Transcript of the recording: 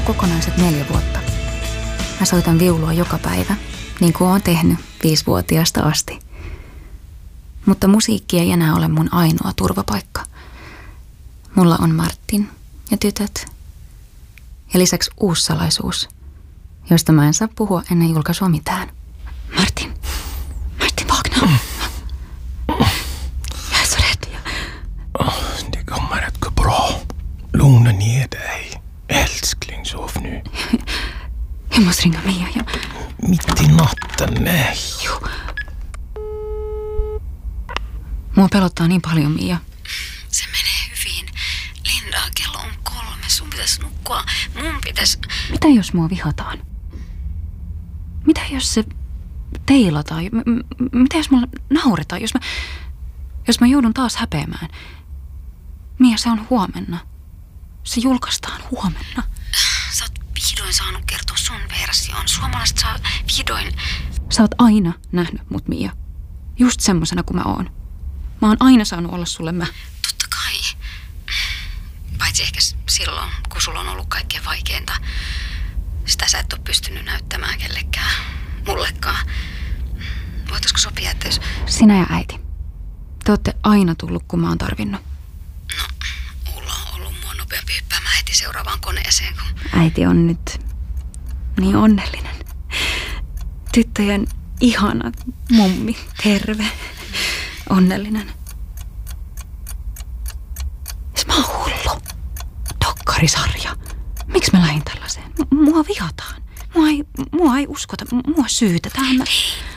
kokonaiset 4 vuotta. Mä soitan viulua joka päivä, niin kuin oon tehnyt 5-vuotiaasta asti. Mutta musiikki ei enää ole mun ainoa turvapaikka. Mulla on Martin ja tytöt. Ja lisäksi uusi salaisuus, josta mä en saa puhua ennen julkaisua mitään. Martin vakna. Jag är så rädd. Det kommer att gå bra. Lugna ner dig. Älskling, sov nu. Jag måste ringa Mia. Mitt i natten, nej. Jo. Mua pelottaa niin paljon, Mia. Se menee hyvin. Linda, kello on 3. Sun pitäisi nukkua. Mun pitäisi... Mitä jos mua vihataan? Mitä jos se teilataan? Mitä jos mulla nauretaan? Jos mä joudun taas häpeämään? Mia, se on huomenna. Se julkaistaan huomenna. Sä oot vihdoin saanut kertoa sun version. Suomalaiset saa vihdoin... Sä oot aina nähnyt mut, Mia. Just semmosena kuin mä oon. Mä oon aina saanut olla sulle mä. Totta kai. Paitsi ehkä silloin, kun sulla on ollut kaikkein vaikeinta. Sitä sä et ole pystynyt näyttämään kellekään. Mullekaan. Voitaisko sopia, että jos... Sinä ja äiti. Te ootte aina tullut, kun mä oon tarvinnut. No, Ulla on ollut mua nopeampi hyppäämään heti seuraavaan koneeseen. Äiti on nyt niin onnellinen. Tyttöjen ihana mummi, terve, onnellinen. Mä oon hullu. Dokkarisarja. Miksi mä lähdin tällaiseen? Mua vihataan. Mua ei uskota. Mua syytetään. Hei,